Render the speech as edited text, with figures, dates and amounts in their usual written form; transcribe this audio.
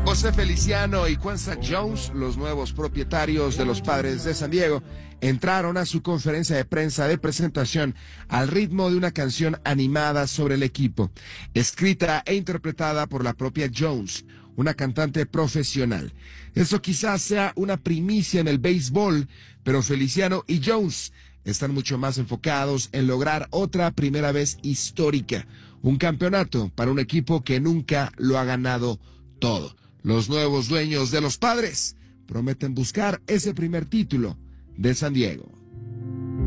José Feliciano y Kwanzaa Jones, los nuevos propietarios de los Padres de San Diego, entraron a su conferencia de prensa de presentación al ritmo de una canción animada sobre el equipo, escrita e interpretada por la propia Jones, una cantante profesional. Eso quizás sea una primicia en el béisbol, pero Feliciano y Jones están mucho más enfocados en lograr otra primera vez histórica, un campeonato para un equipo que nunca lo ha ganado todo. Los nuevos dueños de los Padres prometen buscar ese primer título de San Diego.